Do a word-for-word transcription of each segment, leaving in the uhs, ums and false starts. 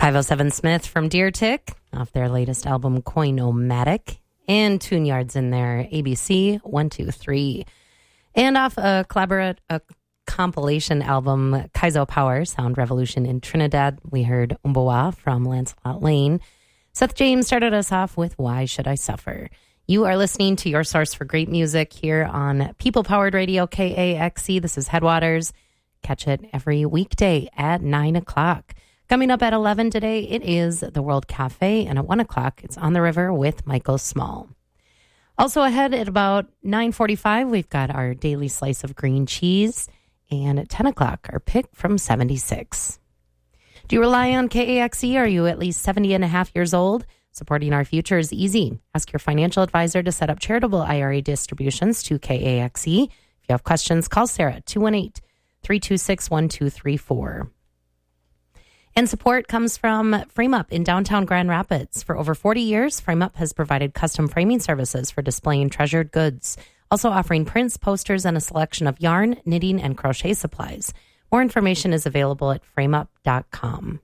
five oh seven Smith from Deer Tick off their latest album, Coinomatic, and Tune Yards in there, A B C one two three. And off a collaborate a compilation album, Kaizo Power, Sound Revolution in Trinidad, we heard Umbawa from Lancelot Lane. Seth James started us off with Why Should I Suffer? You are listening to your source for great music here on People-Powered Radio, K A X E. This is Headwaters. Catch it every weekday at nine o'clock. Coming up at eleven today, it is the World Cafe, and at one o'clock, it's On the River with Michael Small. Also ahead at about nine forty-five, we've got our daily slice of green cheese, and at ten o'clock, our pick from seventy-six. Do you rely on K A X E? Are you at least seventy and a half years old? Supporting our future is easy. Ask your financial advisor to set up charitable I R A distributions to K A X E. If you have questions, call Sarah at two one eight, three two six, one two three four. And support comes from Frame Up in downtown Grand Rapids. For over forty years, Frame Up has provided custom framing services for displaying treasured goods, also offering prints, posters, and a selection of yarn, knitting, and crochet supplies. More information is available at frame up dot com.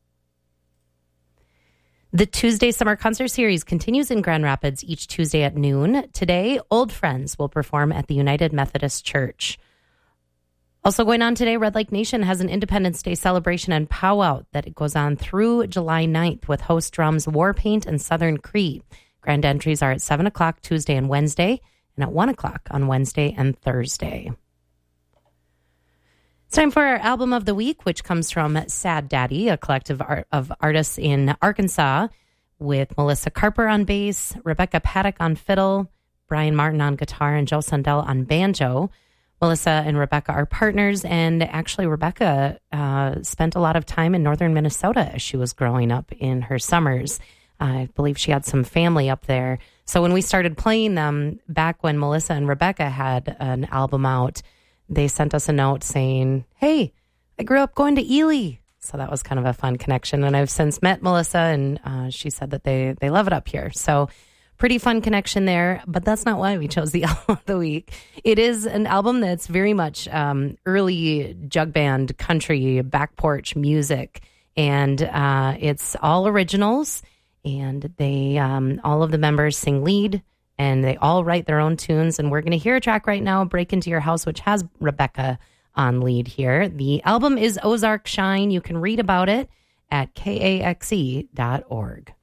The Tuesday Summer Concert Series continues in Grand Rapids each Tuesday at noon. Today, Old Friends will perform at the United Methodist Church. Also going on today, Red Lake Nation has an Independence Day celebration and powwow that it goes on through July ninth with host drums Warpaint and Southern Cree. Grand entries are at seven o'clock Tuesday and Wednesday, and at one o'clock on Wednesday and Thursday. It's time for our album of the week, which comes from Sad Daddy, a collective art of artists in Arkansas, with Melissa Carper on bass, Rebecca Paddock on fiddle, Brian Martin on guitar, and Joe Sundell on banjo. Melissa and Rebecca are partners, and actually Rebecca uh, spent a lot of time in northern Minnesota as she was growing up in her summers. I believe she had some family up there. So when we started playing them back when Melissa and Rebecca had an album out, they sent us a note saying, hey, I grew up going to Ely. So that was kind of a fun connection. And I've since met Melissa, and uh, she said that they, they love it up here. So pretty fun connection there, but that's not why we chose the album of the week. It is an album that's very much um, early jug band, country, back porch music, and uh, it's all originals, and they um, all of the members sing lead, and they all write their own tunes, and we're going to hear a track right now, Break Into Your House, which has Rebecca on lead here. The album is Ozark Shine. You can read about it at K A X E dot org.